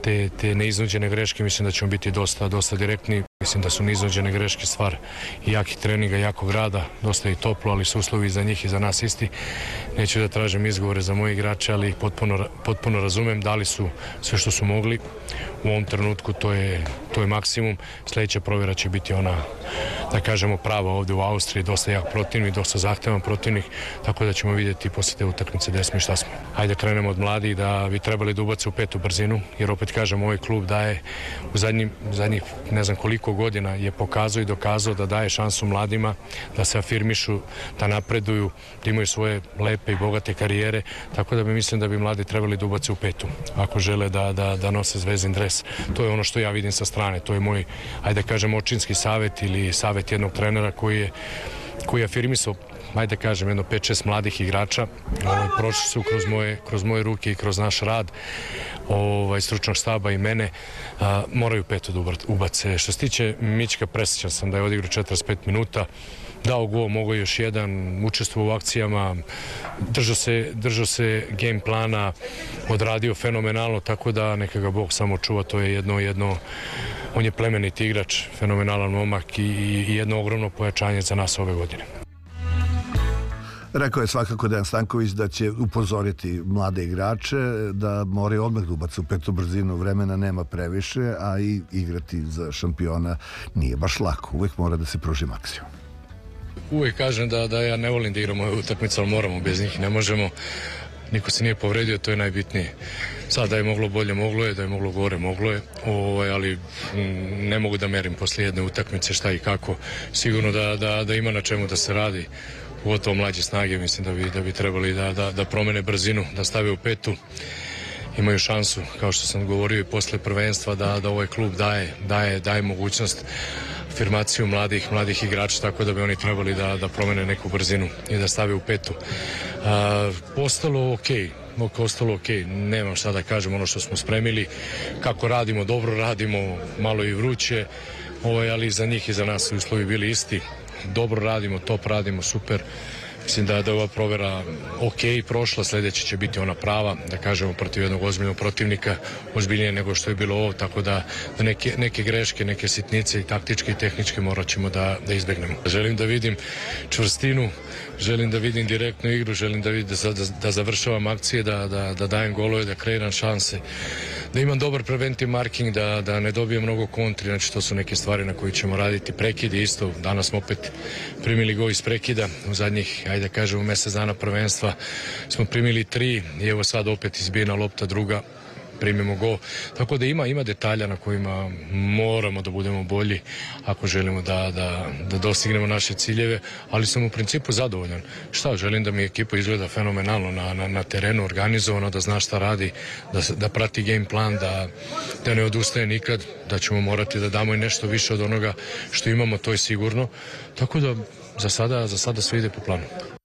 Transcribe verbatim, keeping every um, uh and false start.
te, te neiznuđene greške, mislim da ćemo biti dosta, dosta direktni. Mislim da su neiznuđene greške stvar i jakih treninga, jakog rada, dosta i toplo, ali su uslovi za njih i za nas isti. Neću da tražim izgovore za moje igrače, ali ih potpuno, potpuno razumem, dali su sve što su mogli. U ovom trenutku to je, to je maksimum. Sljedeća provjera će biti ona, da kažemo, prava ovdje u Austriji, dosta jak protivnik, dosta zahtevan protivnik, tako da ćemo vidjeti poslije te utakmice gdje smo i šta smo. Ajde krenemo od mladih, da bi trebali da ubace u petu brzinu, jer opet kažem, ovaj klub daje u zadnjih, zadnjih ne znam koliko godina je pokazao i dokazao da daje šansu mladima, da se afirmišu, da napreduju, da imaju svoje lepe i bogate karijere, tako da bi mislim da bi mladi trebali da ubace u petu, ako žele da, da, da nose zvezdin dres. To je ono što ja vidim sa strane, to je moj, ajde kažem, očinski savjet ili savjet jednog trenera koji je, koji je afirmisao, ajde kažem, jedno pet šest mladih igrača, ovaj, prošli su kroz moje, kroz moje ruke i kroz naš rad, ovaj, stručnog štaba i mene, a, moraju petu da ubace. Što se tiče Mićka, presjećan sam da je odigrao četrdeset pet minuta, dao gol, mogao još jedan, učestvovao u akcijama, držao se, držao se game plana, odradio fenomenalno, tako da neka ga Bog samo čuva, to je jedno, jedno, on je plemeniti igrač, fenomenalan momak i, i jedno ogromno pojačanje za nas ove godine. Rekao je svakako Dejan Stanković da će upozoriti mlade igrače da moraju odmah da ubace u petu brzinu, vremena nema previše, a i igrati za šampiona nije baš lako, uvijek mora da se pruži maksimum. Uvijek kažem da, da ja ne volim da igram ove utakmice, ali moramo, bez njih ne možemo. Niko se nije povredio, to je najbitnije. Sad da je moglo bolje, moglo je, da je moglo gore, moglo je, ovaj, ali ne mogu da merim poslije jedne utakmice šta i kako. Sigurno da, da, da ima na čemu da se radi, pogotovo mlađe snage, mislim da bi, da bi trebali da, da, da promene brzinu, da stave u petu. Imaju šansu, kao što sam govorio i posle prvenstva, da, da ovaj klub daje, daje, daje mogućnost afirmaciju mladih, mladih igrača, tako da bi oni trebali da, da promene neku brzinu i da stave u petu. A, ostalo ok, ostalo ok, nemam šta da kažem, ono što smo spremili, kako radimo, dobro radimo, malo i vruće, ovaj, ali za njih i za nas su uslovi bili isti. Dobro radimo, top radimo, super. Mislim da je ova provjera ok prošla, sljedeća će biti ona prava, da kažemo, protiv jednog ozbiljnog protivnika, ozbiljnije nego što je bilo ovo, tako da, da neke, neke greške, neke sitnice i taktičke i tehničke morat ćemo da, da izbegnemo. Želim da vidim čvrstinu, želim da vidim direktnu igru, želim da, vidim, da, da, da završavam akcije, da, da, da dajem golove, da kreiram šanse, da imam dobar preventive marking, da, da ne dobijem mnogo kontri, znači to su neke stvari na koje ćemo raditi. Prekidi isto, danas smo opet primili gol iz prekida, u zadnjih, ajde da kažemo, mjesec dana prvenstva smo primili tri i evo sad opet izbijena lopta druga, primimo gol. Tako da ima, ima detalja na kojima moramo da budemo bolji ako želimo da, da, da dostignemo naše ciljeve, ali sam u principu zadovoljan. Šta, želim da mi ekipa izgleda fenomenalno na, na, na terenu, organizovano, da zna šta radi, da, da prati game plan, da, da ne odustaje nikad, da ćemo morati da damo i nešto više od onoga što imamo, to je sigurno. Tako da za sada, za sada sve ide po planu.